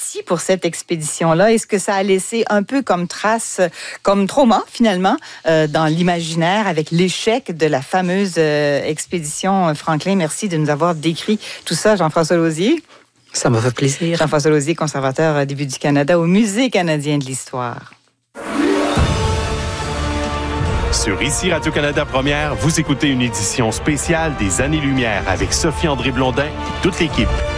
merci pour cette expédition-là. Est-ce que ça a laissé un peu comme trace, comme trauma finalement, dans l'imaginaire avec l'échec de la fameuse expédition Franklin? Merci de nous avoir décrit tout ça, Jean-François Lauzier. Ça m'a fait plaisir. Jean-François Lauzier, conservateur des Vues du Canada au Musée canadien de l'histoire. Sur ICI Radio-Canada Première, vous écoutez une édition spéciale des Années-Lumière avec Sophie-André Blondin et toute l'équipe.